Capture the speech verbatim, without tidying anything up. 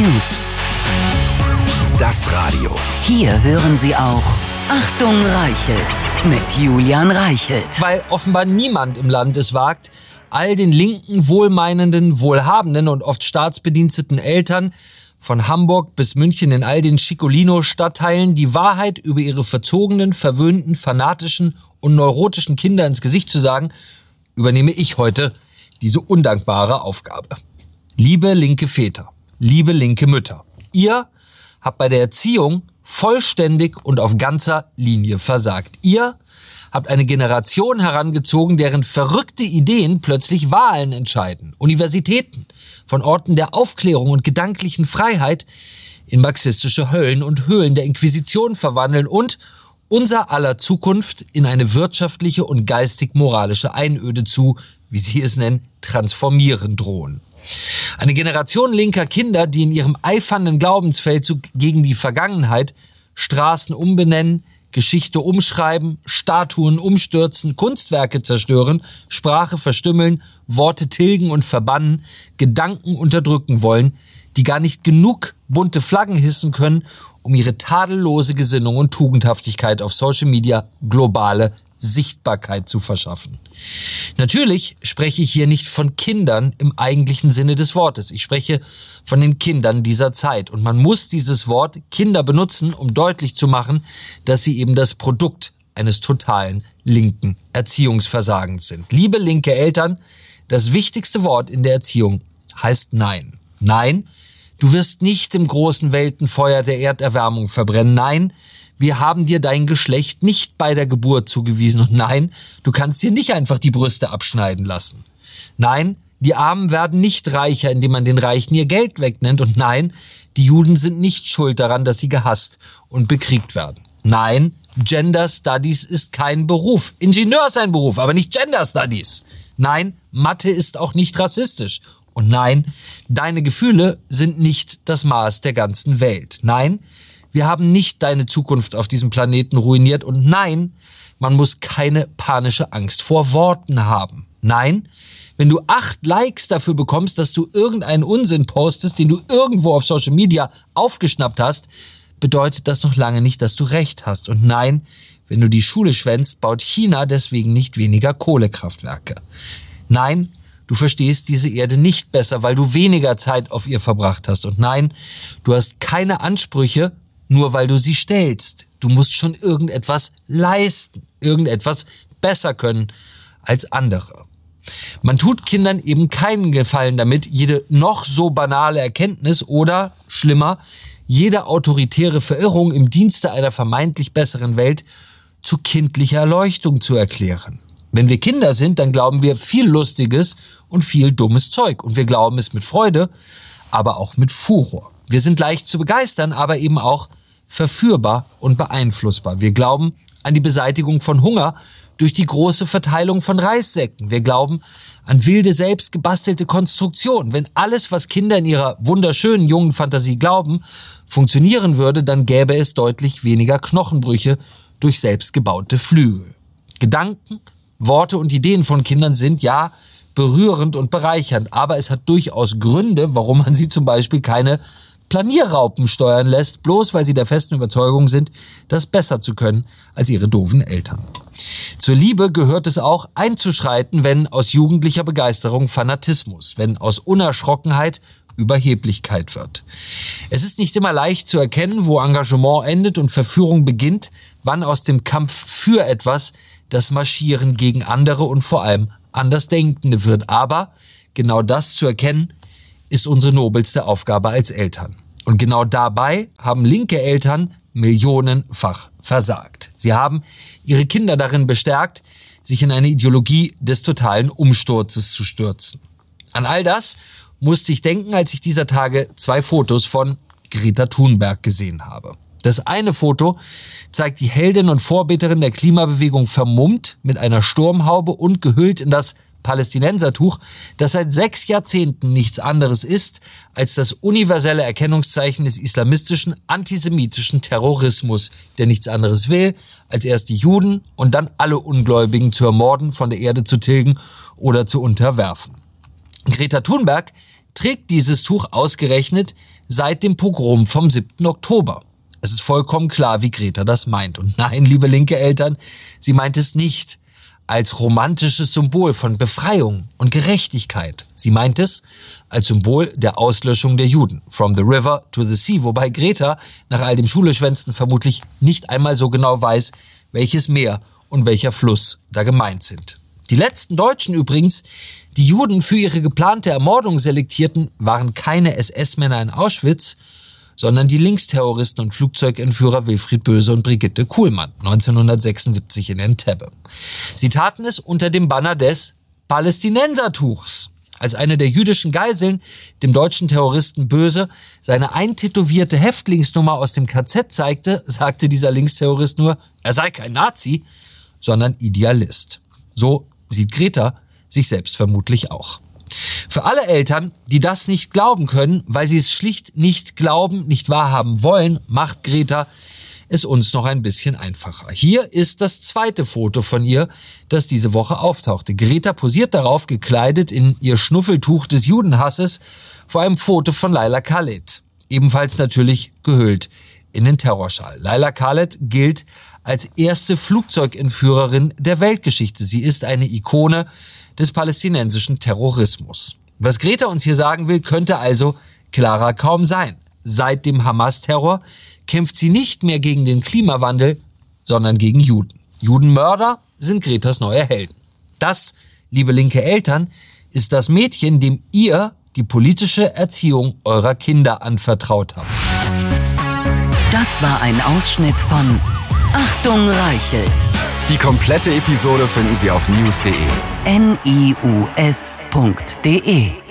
News. Das Radio. Hier hören Sie auch Achtung Reichelt mit Julian Reichelt. Weil offenbar niemand im Land es wagt, all den linken, wohlmeinenden, wohlhabenden und oft staatsbediensteten Eltern von Hamburg bis München in all den Schicolino-Stadtteilen die Wahrheit über ihre verzogenen, verwöhnten, fanatischen und neurotischen Kinder ins Gesicht zu sagen, übernehme ich heute diese undankbare Aufgabe. Liebe linke Väter, liebe linke Mütter, ihr habt bei der Erziehung vollständig und auf ganzer Linie versagt. Ihr habt eine Generation herangezogen, deren verrückte Ideen plötzlich Wahlen entscheiden, Universitäten von Orten der Aufklärung und gedanklichen Freiheit in marxistische Höllen und Höhlen der Inquisition verwandeln und unser aller Zukunft in eine wirtschaftliche und geistig-moralische Einöde zu, wie sie es nennen, transformieren drohen. Eine Generation linker Kinder, die in ihrem eifernden Glaubensfeldzug gegen die Vergangenheit Straßen umbenennen, Geschichte umschreiben, Statuen umstürzen, Kunstwerke zerstören, Sprache verstümmeln, Worte tilgen und verbannen, Gedanken unterdrücken wollen, die gar nicht genug bunte Flaggen hissen können, um ihre tadellose Gesinnung und Tugendhaftigkeit auf Social Media globale Sichtbarkeit zu verschaffen. Natürlich spreche ich hier nicht von Kindern im eigentlichen Sinne des Wortes. Ich spreche von den Kindern dieser Zeit. Und man muss dieses Wort Kinder benutzen, um deutlich zu machen, dass sie eben das Produkt eines totalen linken Erziehungsversagens sind. Liebe linke Eltern, das wichtigste Wort in der Erziehung heißt Nein. Nein, du wirst nicht im großen Weltenfeuer der Erderwärmung verbrennen. Nein, wir haben dir dein Geschlecht nicht bei der Geburt zugewiesen. Und nein, du kannst dir nicht einfach die Brüste abschneiden lassen. Nein, die Armen werden nicht reicher, indem man den Reichen ihr Geld wegnimmt. Und nein, die Juden sind nicht schuld daran, dass sie gehasst und bekriegt werden. Nein, Gender Studies ist kein Beruf. Ingenieur ist ein Beruf, aber nicht Gender Studies. Nein, Mathe ist auch nicht rassistisch. Und nein, deine Gefühle sind nicht das Maß der ganzen Welt. Nein, wir haben nicht deine Zukunft auf diesem Planeten ruiniert. Und nein, man muss keine panische Angst vor Worten haben. Nein, wenn du acht Likes dafür bekommst, dass du irgendeinen Unsinn postest, den du irgendwo auf Social Media aufgeschnappt hast, bedeutet das noch lange nicht, dass du recht hast. Und nein, wenn du die Schule schwänzt, baut China deswegen nicht weniger Kohlekraftwerke. Nein, du verstehst diese Erde nicht besser, weil du weniger Zeit auf ihr verbracht hast. Und nein, du hast keine Ansprüche, nur weil du sie stellst. Du musst schon irgendetwas leisten, irgendetwas besser können als andere. Man tut Kindern eben keinen Gefallen damit, jede noch so banale Erkenntnis oder, schlimmer, jede autoritäre Verirrung im Dienste einer vermeintlich besseren Welt zu kindlicher Erleuchtung zu erklären. Wenn wir Kinder sind, dann glauben wir viel Lustiges und viel dummes Zeug. Und wir glauben es mit Freude, aber auch mit Furor. Wir sind leicht zu begeistern, aber eben auch verführbar und beeinflussbar. Wir glauben an die Beseitigung von Hunger durch die große Verteilung von Reissäcken. Wir glauben an wilde, selbst gebastelte Konstruktionen. Wenn alles, was Kinder in ihrer wunderschönen jungen Fantasie glauben, funktionieren würde, dann gäbe es deutlich weniger Knochenbrüche durch selbstgebaute Flügel. Gedanken, Worte und Ideen von Kindern sind ja berührend und bereichernd, aber es hat durchaus Gründe, warum man sie zum Beispiel keine Planierraupen steuern lässt, bloß weil sie der festen Überzeugung sind, das besser zu können als ihre doofen Eltern. Zur Liebe gehört es auch, einzuschreiten, wenn aus jugendlicher Begeisterung Fanatismus, wenn aus Unerschrockenheit Überheblichkeit wird. Es ist nicht immer leicht zu erkennen, wo Engagement endet und Verführung beginnt, wann aus dem Kampf für etwas das Marschieren gegen andere und vor allem Andersdenkende wird. Aber genau das zu erkennen, ist unsere nobelste Aufgabe als Eltern. Und genau dabei haben linke Eltern millionenfach versagt. Sie haben ihre Kinder darin bestärkt, sich in eine Ideologie des totalen Umsturzes zu stürzen. An all das musste ich denken, als ich dieser Tage zwei Fotos von Greta Thunberg gesehen habe. Das eine Foto zeigt die Heldin und Vorbeterin der Klimabewegung vermummt mit einer Sturmhaube und gehüllt in das Palästinensertuch, das seit sechs Jahrzehnten nichts anderes ist als das universelle Erkennungszeichen des islamistischen, antisemitischen Terrorismus, der nichts anderes will, als erst die Juden und dann alle Ungläubigen zu ermorden, von der Erde zu tilgen oder zu unterwerfen. Greta Thunberg trägt dieses Tuch ausgerechnet seit dem Pogrom vom siebten Oktober. Es ist vollkommen klar, wie Greta das meint. Und nein, liebe linke Eltern, sie meint es nicht als romantisches Symbol von Befreiung und Gerechtigkeit. Sie meint es als Symbol der Auslöschung der Juden. From the river to the sea. Wobei Greta nach all dem Schuleschwänzen vermutlich nicht einmal so genau weiß, welches Meer und welcher Fluss da gemeint sind. Die letzten Deutschen übrigens, die Juden für ihre geplante Ermordung selektierten, waren keine S S-Männer in Auschwitz, sondern die Linksterroristen und Flugzeugentführer Wilfried Böse und Brigitte Kuhlmann neunzehnhundertsechsundsiebzig in Entebbe. Sie taten es unter dem Banner des Palästinensertuchs. Als eine der jüdischen Geiseln dem deutschen Terroristen Böse seine eintätowierte Häftlingsnummer aus dem K Z zeigte, sagte dieser Linksterrorist nur, er sei kein Nazi, sondern Idealist. So sieht Greta sich selbst vermutlich auch. Für alle Eltern, die das nicht glauben können, weil sie es schlicht nicht glauben, nicht wahrhaben wollen, macht Greta es uns noch ein bisschen einfacher. Hier ist das zweite Foto von ihr, das diese Woche auftauchte. Greta posiert darauf, gekleidet in ihr Schnuffeltuch des Judenhasses, vor einem Foto von Laila Khaled. Ebenfalls natürlich gehüllt in den Terrorschal. Laila Khaled gilt als erste Flugzeugentführerin der Weltgeschichte. Sie ist eine Ikone des palästinensischen Terrorismus. Was Greta uns hier sagen will, könnte also klarer kaum sein. Seit dem Hamas-Terror kämpft sie nicht mehr gegen den Klimawandel, sondern gegen Juden. Judenmörder sind Gretas neue Helden. Das, liebe linke Eltern, ist das Mädchen, dem ihr die politische Erziehung eurer Kinder anvertraut habt. Das war ein Ausschnitt von Achtung Reichelt. Die komplette Episode finden Sie auf news punkt de. N I U S punkt de